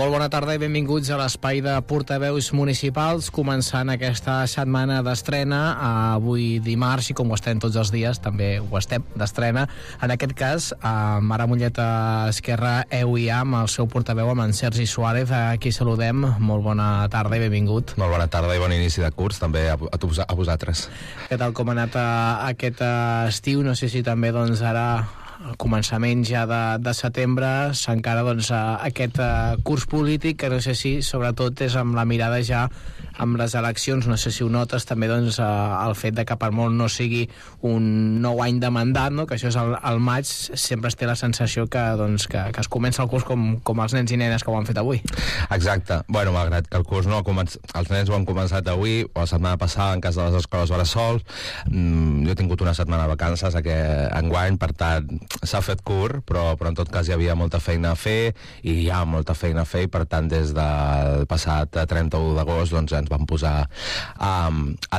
Molt bona tarda i benvinguts a l'espai de portaveus municipals, començant aquesta setmana d'estrena, avui dimarts, i com ho estem tots els dies, també ho estem d'estrena, en aquest cas, amb Ara Mollet a Esquerra, EUIA, amb el seu portaveu, amb en Sergi Suárez, a qui saludem. Molt bona tarda i benvingut. Molt bona tarda i bon inici de curs, també a vosaltres. Què tal, com ha anat aquest estiu? No sé si també, doncs, ara al començament ja de setembre s'encara aquest curs polític, que no sé si sobretot és amb la mirada ja amb les eleccions. No sé si ho notes també, el fet de que per molt no sigui un nou any de mandat, no? Que això és al maig, sempre es té la sensació que es comença el curs com els nens i nenes que ho han fet avui. Exacte. Bueno, malgrat que el curs no ha començat, els nens ho han començat avui o la setmana passada en cas de les escoles bressol. Jo he tingut una setmana de vacances enguany, per tant s'ha fet curt, però en tot cas hi havia molta feina a fer i hi ha molta feina a fer, i per tant des del passat 31 d'agost ens vam posar a